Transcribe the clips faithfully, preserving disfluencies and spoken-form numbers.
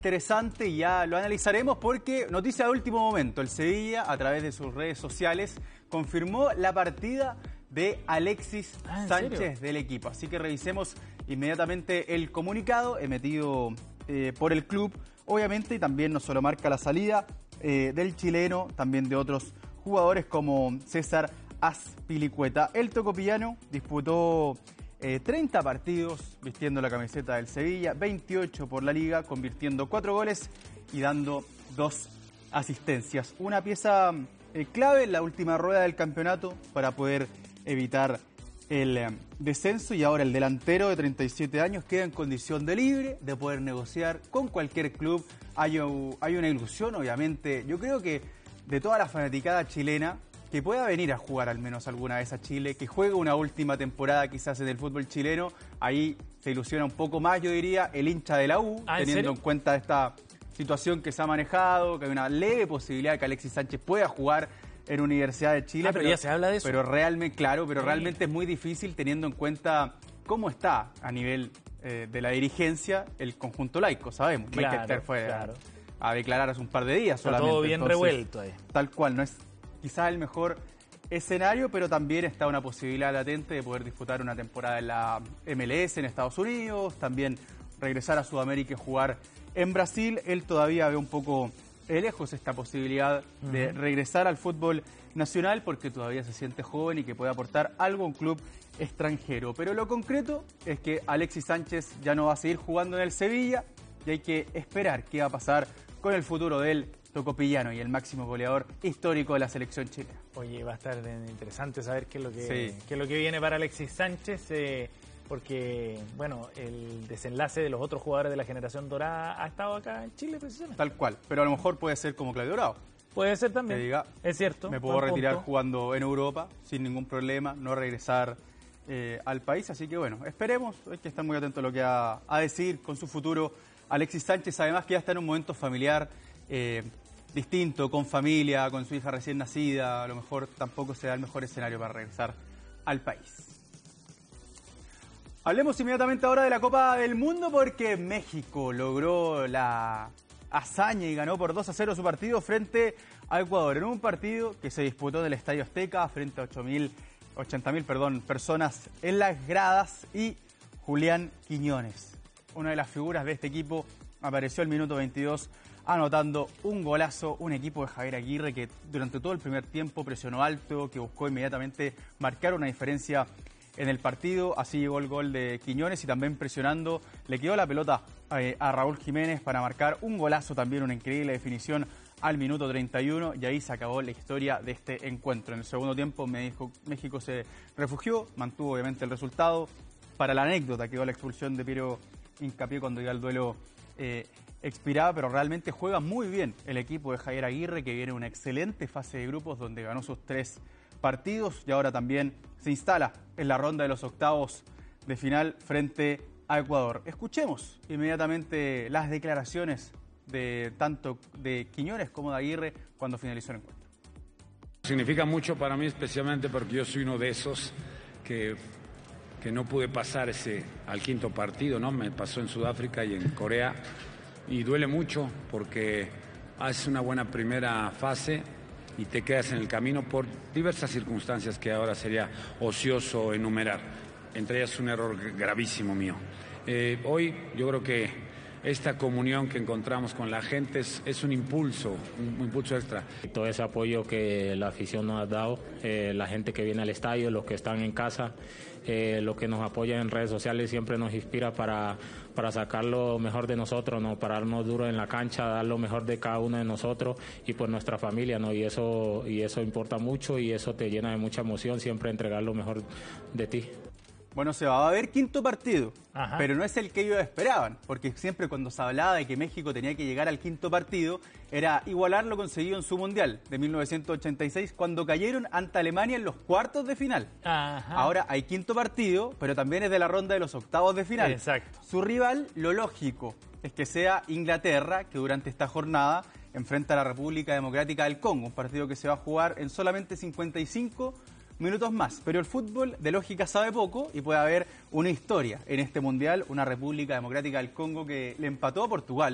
Interesante, y ya lo analizaremos porque noticia de último momento, el Sevilla a través de sus redes sociales confirmó la partida de Alexis ah, Sánchez serio? del equipo, así que revisemos inmediatamente el comunicado emitido eh, por el club, obviamente, y también no solo marca la salida eh, del chileno, también de otros jugadores como César Azpilicueta. El tocopillano disputó Eh, treinta partidos vistiendo la camiseta del Sevilla, veintiocho por la Liga, convirtiendo cuatro goles y dando dos asistencias. Una pieza eh, clave en la última rueda del campeonato para poder evitar el eh, descenso, y ahora el delantero de treinta y siete años queda en condición de libre, de poder negociar con cualquier club. Hay, hay una ilusión, obviamente, yo creo que de toda la fanaticada chilena, que pueda venir a jugar al menos alguna vez a Chile, que juegue una última temporada quizás en el fútbol chileno. Ahí se ilusiona un poco más, yo diría, el hincha de la U, ¿Ah, teniendo en en cuenta esta situación que se ha manejado, que hay una leve posibilidad de que Alexis Sánchez pueda jugar en Universidad de Chile. Ah, pero, pero ya se habla de eso. Pero realmente, claro, pero sí. realmente es muy difícil teniendo en cuenta cómo está a nivel eh, de la dirigencia el conjunto laico, sabemos. Claro, Michael fue claro. a, a declarar hace un par de días está solamente. todo bien Entonces, revuelto ahí. Tal cual, no es quizás el mejor escenario, pero también está una posibilidad latente de poder disputar una temporada en la M L S en Estados Unidos, también regresar a Sudamérica y jugar en Brasil. Él todavía ve un poco lejos esta posibilidad uh-huh. de regresar al fútbol nacional porque todavía se siente joven y que puede aportar algo a un club extranjero. Pero lo concreto es que Alexis Sánchez ya no va a seguir jugando en el Sevilla y hay que esperar qué va a pasar con el futuro de él, tocopillano y el máximo goleador histórico de la selección chilena. Oye, va a estar interesante saber qué es lo que, sí. qué es lo que viene para Alexis Sánchez, eh, porque, bueno, el desenlace de los otros jugadores de la generación dorada ha estado acá en Chile precisamente. Tal cual, pero a lo mejor puede ser como Claudio Bravo. Puede ser también, que diga, es cierto. Me puedo retirar punto. jugando en Europa sin ningún problema, no regresar eh, al país, así que bueno, esperemos, hay que estar muy atento a lo que va a decir con su futuro Alexis Sánchez, además que ya está en un momento familiar eh, distinto, con familia, con su hija recién nacida, a lo mejor tampoco será el mejor escenario para regresar al país. Hablemos inmediatamente ahora de la Copa del Mundo porque México logró la hazaña y ganó por dos a cero su partido frente a Ecuador, en un partido que se disputó en el Estadio Azteca frente a ochenta mil perdón, personas en las gradas, y Julián Quiñones, una de las figuras de este equipo, apareció al minuto veintidós anotando un golazo, un equipo de Javier Aguirre que durante todo el primer tiempo presionó alto, que buscó inmediatamente marcar una diferencia en el partido. Así llegó el gol de Quiñones y también presionando le quedó la pelota eh, a Raúl Jiménez para marcar un golazo, también una increíble definición al minuto treinta y uno, y ahí se acabó la historia de este encuentro. En el segundo tiempo México, México se refugió, mantuvo obviamente el resultado. Para la anécdota quedó la expulsión de Piero Hincapié cuando ya el duelo eh, expiraba, pero realmente juega muy bien el equipo de Javier Aguirre, que viene en una excelente fase de grupos donde ganó sus tres partidos y ahora también se instala en la ronda de los octavos de final frente a Ecuador. Escuchemos inmediatamente las declaraciones de tanto de Quiñones como de Aguirre cuando finalizó el encuentro. Significa mucho para mí, especialmente porque yo soy uno de esos que, que no pude pasar ese al quinto partido, ¿no? Me pasó en Sudáfrica y en Corea. Y duele mucho porque haces una buena primera fase y te quedas en el camino por diversas circunstancias que ahora sería ocioso enumerar. Entre ellas un error gravísimo mío. Eh, hoy yo creo que esta comunión que encontramos con la gente es, es un impulso, un, un impulso extra. Todo ese apoyo que la afición nos ha dado, eh, la gente que viene al estadio, los que están en casa, eh, los que nos apoyan en redes sociales siempre nos inspira para, para sacar lo mejor de nosotros, ¿no? Pararnos duro en la cancha, dar lo mejor de cada uno de nosotros y por nuestra familia, ¿no? Y eso, y eso importa mucho y eso te llena de mucha emoción, siempre entregar lo mejor de ti. Bueno, se va a haber quinto partido, Ajá. pero no es el que ellos esperaban, porque siempre cuando se hablaba de que México tenía que llegar al quinto partido, era igualar lo conseguido en su Mundial de mil novecientos ochenta y seis, cuando cayeron ante Alemania en los cuartos de final. Ajá. Ahora hay quinto partido, pero también es de la ronda de los octavos de final. Exacto. Su rival, lo lógico, es que sea Inglaterra, que durante esta jornada enfrenta a la República Democrática del Congo, un partido que se va a jugar en solamente cincuenta y cinco minutos más, pero el fútbol de lógica sabe poco y puede haber una historia en este Mundial, una República Democrática del Congo que le empató a Portugal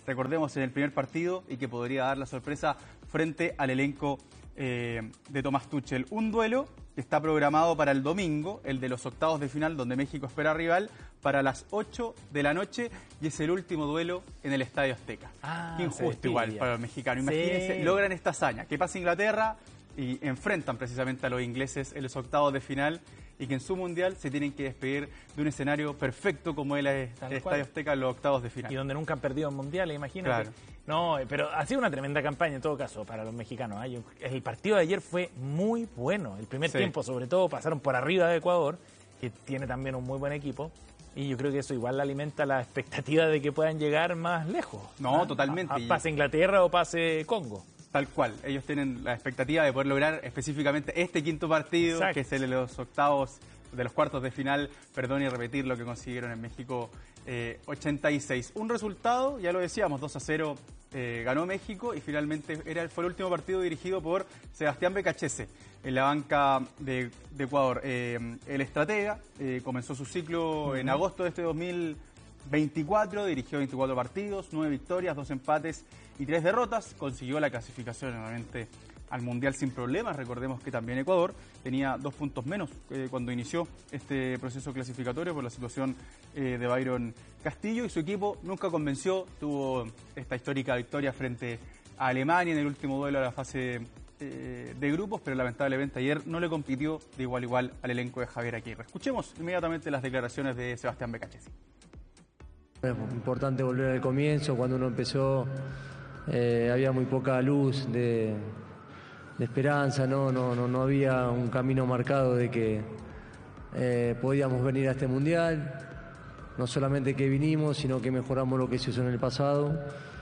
recordemos, en el primer partido y que podría dar la sorpresa frente al elenco eh, de Tomás Tuchel. Un duelo que está programado para el domingo, el de los octavos de final, donde México espera rival, para las ocho de la noche, y es el último duelo en el Estadio Azteca. Ah, Qué injusto igual para los mexicanos. Imagínense, sí. logran esta hazaña, que pasa Inglaterra y enfrentan precisamente a los ingleses en los octavos de final, y que en su mundial se tienen que despedir de un escenario perfecto como es el Tal Estadio cual. Azteca en los octavos de final. Y donde nunca han perdido en mundiales, imagínate. Claro. No, pero ha sido una tremenda campaña en todo caso para los mexicanos. ¿eh? El partido de ayer fue muy bueno. El primer Sí. tiempo, sobre todo, pasaron por arriba de Ecuador, que tiene también un muy buen equipo. Y yo creo que eso igual alimenta la expectativa de que puedan llegar más lejos. No, ¿ah? totalmente. A- a- pase Inglaterra o pase Congo. Tal cual, ellos tienen la expectativa de poder lograr específicamente este quinto partido, Exacto. que es el de los octavos, de los cuartos de final, perdón, y repetir lo que consiguieron en México eh, ochenta y seis. Un resultado, ya lo decíamos, dos a cero eh, ganó México, y finalmente era, fue el último partido dirigido por Sebastián Becachese en la banca de, de Ecuador. Eh, el estratega eh, comenzó su ciclo en agosto de este dos mil veinticuatro, dirigió veinticuatro partidos, nueve victorias, dos empates y tres derrotas. Consiguió la clasificación nuevamente al Mundial sin problemas. Recordemos que también Ecuador tenía dos puntos menos eh, cuando inició este proceso clasificatorio por la situación eh, de Byron Castillo, y su equipo nunca convenció. Tuvo esta histórica victoria frente a Alemania en el último duelo de la fase eh, de grupos, pero lamentablemente ayer no le compitió de igual a igual al elenco de Javier Aguirre. Escuchemos inmediatamente las declaraciones de Sebastián Becachese. Es importante volver al comienzo. Cuando uno empezó eh, había muy poca luz de, de esperanza, ¿no? No, no, no había un camino marcado de que eh, podíamos venir a este mundial. No solamente que vinimos, sino que mejoramos lo que se hizo en el pasado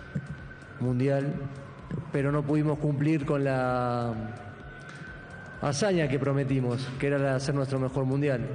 mundial, pero no pudimos cumplir con la hazaña que prometimos, que era la de hacer nuestro mejor mundial.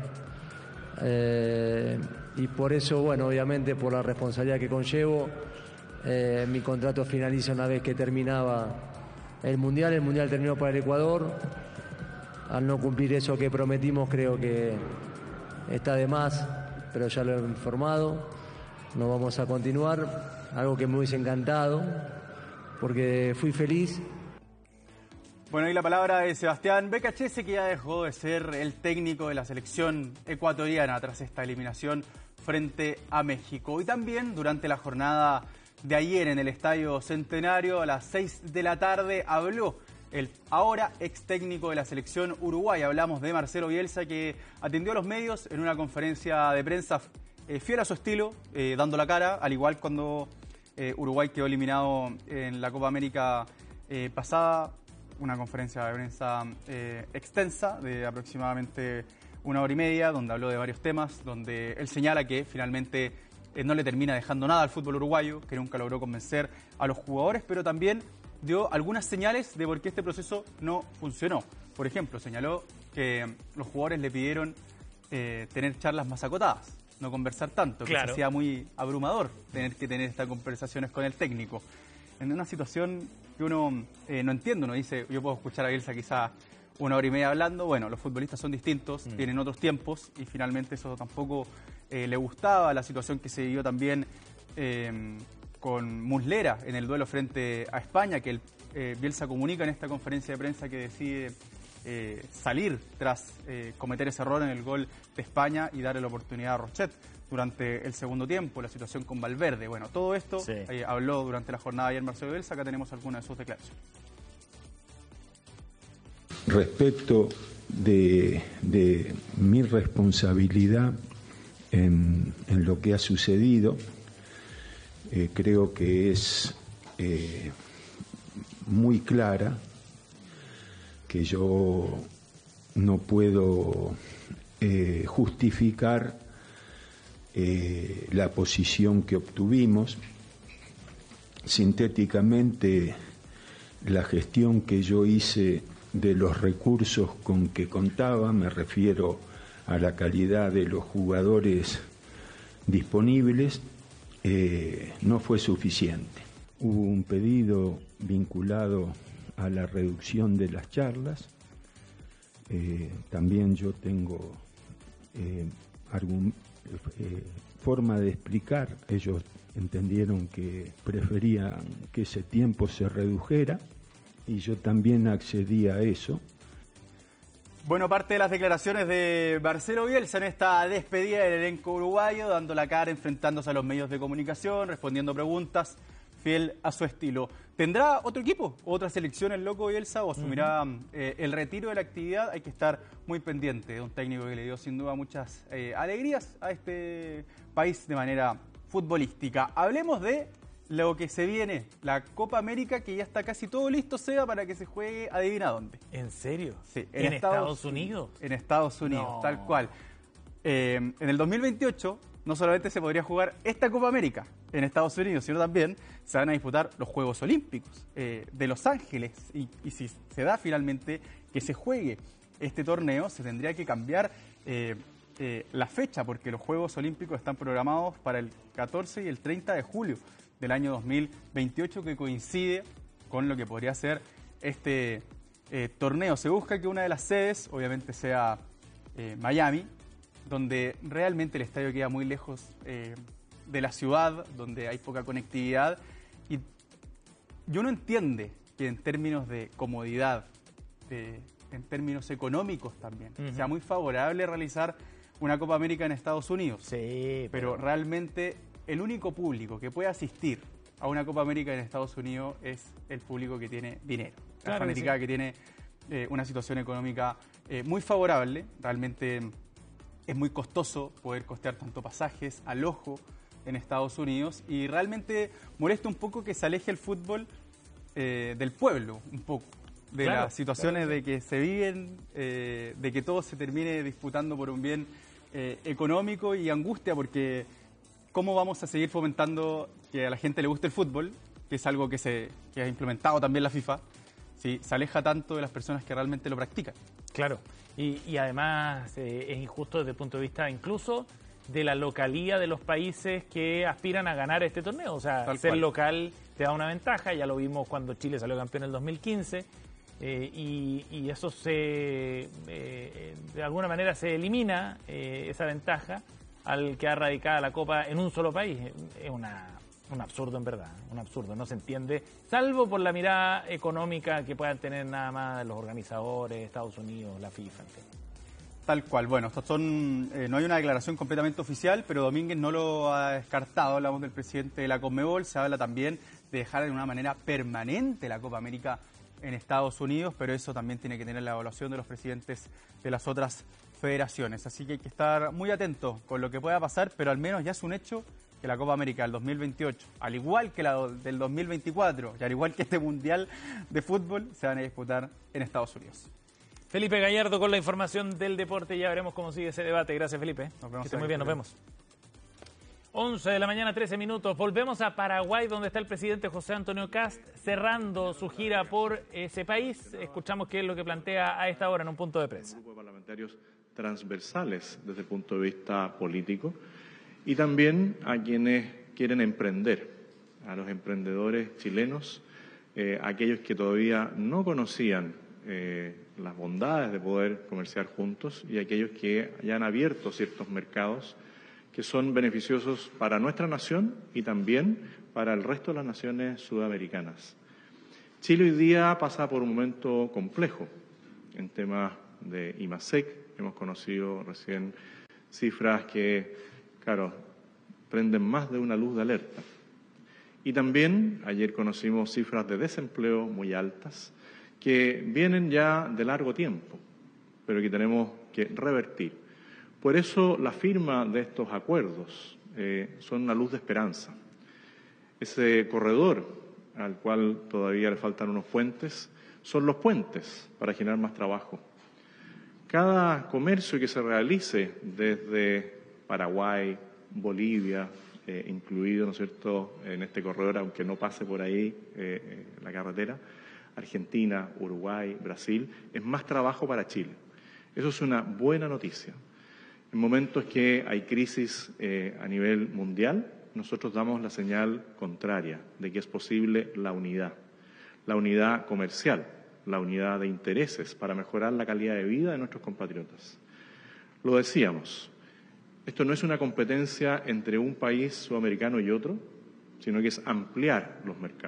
Eh, y por eso, bueno, obviamente por la responsabilidad que conllevo, eh, mi contrato finaliza una vez que terminaba el mundial. El mundial terminó para el Ecuador. Al no cumplir eso que prometimos, creo que está de más, pero ya lo he informado. No vamos a continuar, algo que me hubiese encantado, porque fui feliz. Bueno, y la palabra de Sebastián Becachese, que ya dejó de ser el técnico de la selección ecuatoriana tras esta eliminación frente a México. Y también durante la jornada de ayer en el Estadio Centenario, a las seis de la tarde, habló el ahora ex técnico de la selección uruguaya. Hablamos de Marcelo Bielsa, que atendió a los medios en una conferencia de prensa eh, fiel a su estilo, eh, dando la cara, al igual cuando eh, Uruguay quedó eliminado en la Copa América eh, pasada. Una conferencia de prensa eh, extensa de aproximadamente una hora y media, donde habló de varios temas, donde él señala que finalmente eh, no le termina dejando nada al fútbol uruguayo, que nunca logró convencer a los jugadores, pero también dio algunas señales de por qué este proceso no funcionó. Por ejemplo, señaló que los jugadores le pidieron eh, tener charlas más acotadas, no conversar tanto, que Claro. se hacía muy abrumador tener que tener estas conversaciones con el técnico. En una situación que uno eh, no entiende, uno dice, yo puedo escuchar a Bielsa quizás una hora y media hablando. Bueno, los futbolistas son distintos, mm. tienen otros tiempos, y finalmente eso tampoco eh, le gustaba. La situación que se vivió también eh, con Muslera en el duelo frente a España, que el, eh, Bielsa comunica en esta conferencia de prensa que decide eh, salir tras eh, cometer ese error en el gol de España y darle la oportunidad a Rochet durante el segundo tiempo. La situación con Valverde. Bueno, todo esto Sí. eh, habló durante la jornada de ayer Marcelo Bielsa. Acá tenemos algunas de sus declaraciones. Respecto de, de mi responsabilidad en, en lo que ha sucedido, eh, creo que es eh, muy clara, que yo no puedo eh, justificar eh, la posición que obtuvimos. Sintéticamente, la gestión que yo hice de los recursos con que contaba, me refiero a la calidad de los jugadores disponibles, eh, no fue suficiente. Hubo un pedido vinculado a la reducción de las charlas. Eh, también yo tengo eh, algún, eh, forma de explicar. Ellos entendieron que preferían que ese tiempo se redujera y yo también accedí a eso. Bueno, parte de las declaraciones de Marcelo Bielsa en esta despedida del elenco uruguayo, dando la cara, enfrentándose a los medios de comunicación, respondiendo preguntas, fiel a su estilo. ¿Tendrá otro equipo, otra selección el loco Bielsa o asumirá uh-huh. eh, el retiro de la actividad? Hay que estar muy pendiente de un técnico que le dio sin duda muchas eh, alegrías a este país de manera futbolística. Hablemos de lo que se viene, la Copa América, que ya está casi todo listo, Seba, para que se juegue, adivina dónde. ¿En serio? Sí, en, ¿En Estados, Estados Unidos. En Estados Unidos, no. tal cual. Eh, en el dos mil veintiocho no solamente se podría jugar esta Copa América en Estados Unidos, sino también se van a disputar los Juegos Olímpicos eh, de Los Ángeles. Y, y si se da finalmente que se juegue este torneo, se tendría que cambiar eh, eh, la fecha, porque los Juegos Olímpicos están programados para el catorce y el treinta de julio del año dos mil veintiocho, que coincide con lo que podría ser este eh, torneo. Se busca que una de las sedes, obviamente, sea eh, Miami, donde realmente el estadio queda muy lejos eh, de la ciudad, donde hay poca conectividad. Y, y uno entiende que en términos de comodidad, de, en términos económicos también, uh-huh. sea muy favorable realizar una Copa América en Estados Unidos. Sí, pero, pero realmente el único público que puede asistir a una Copa América en Estados Unidos es el público que tiene dinero. La claro fanaticada que, sí. que tiene eh, una situación económica eh, muy favorable. Realmente es muy costoso poder costear tanto pasajes, alojo en Estados Unidos, y realmente molesta un poco que se aleje el fútbol eh, del pueblo, un poco, de claro, las situaciones claro, sí. de que se viven, eh, de que todo se termine disputando por un bien eh, económico, y angustia porque ¿cómo vamos a seguir fomentando que a la gente le guste el fútbol, que es algo que se que ha implementado también la FIFA, si se aleja tanto de las personas que realmente lo practican? Claro, y, y además eh, es injusto desde el punto de vista incluso de la localía de los países que aspiran a ganar este torneo. O sea, Tal ser cual. local te da una ventaja, ya lo vimos cuando Chile salió campeón en el dos mil quince, eh, y, y eso se eh, de alguna manera se elimina eh, esa ventaja al que ha radicada la Copa en un solo país. Es una, un absurdo en verdad, un absurdo, no se entiende, salvo por la mirada económica que puedan tener nada más los organizadores, Estados Unidos, la FIFA, en fin. Tal cual. Bueno, estos son, eh, no hay una declaración completamente oficial, pero Domínguez no lo ha descartado. Hablamos del presidente de la Conmebol, se habla también de dejar de una manera permanente la Copa América en Estados Unidos, pero eso también tiene que tener la evaluación de los presidentes de las otras federaciones. Así que hay que estar muy atentos con lo que pueda pasar, pero al menos ya es un hecho que la Copa América del dos mil veintiocho, al igual que la del dos mil veinticuatro y al igual que este Mundial de Fútbol, se van a disputar en Estados Unidos. Felipe Gallardo con la información del deporte. Ya veremos cómo sigue ese debate. Gracias, Felipe. Nos vemos. Que esté muy bien, nos vemos. once de la mañana, trece minutos. Volvemos a Paraguay, donde está el presidente José Antonio Kast cerrando su gira por ese país. Escuchamos qué es lo que plantea a esta hora en un punto de prensa. Grupos parlamentarios transversales desde el punto de vista político, y también a quienes quieren emprender, a los emprendedores chilenos, eh, aquellos que todavía no conocían eh, las bondades de poder comerciar juntos, y aquellos que ya han abierto ciertos mercados que son beneficiosos para nuestra nación y también para el resto de las naciones sudamericanas. Chile hoy día pasa por un momento complejo en temas de IMASEC. Hemos conocido recién cifras que, claro, prenden más de una luz de alerta. Y también ayer conocimos cifras de desempleo muy altas que vienen ya de largo tiempo, pero que tenemos que revertir. Por eso la firma de estos acuerdos eh, son una luz de esperanza. Ese corredor al cual todavía le faltan unos puentes son los puentes para generar más trabajo. Cada comercio que se realice desde Paraguay, Bolivia, eh, incluido, ¿no es cierto?, en este corredor, aunque no pase por ahí eh, la carretera, Argentina, Uruguay, Brasil, es más trabajo para Chile. Eso es una buena noticia. En momentos que hay crisis eh, a nivel mundial, nosotros damos la señal contraria de que es posible la unidad, la unidad comercial, la unidad de intereses para mejorar la calidad de vida de nuestros compatriotas. Lo decíamos, Esto no es una competencia entre un país sudamericano y otro, sino que es ampliar los mercados.